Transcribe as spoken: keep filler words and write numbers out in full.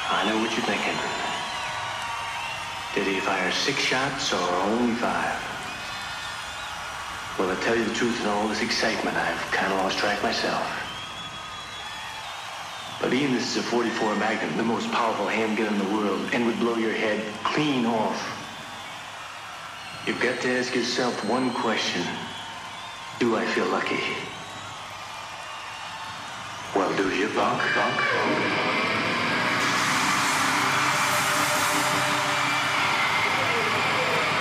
I know what you're thinking. Did he fire six shots or only five? Well, to tell you the truth, in all this excitement, I've kind of lost track myself. But Ian, this is a forty-four Magnum, the most powerful handgun in the world, and would blow your head clean off. You've got to ask yourself one question. Do I feel lucky? Well, do you, punk, punk, punk?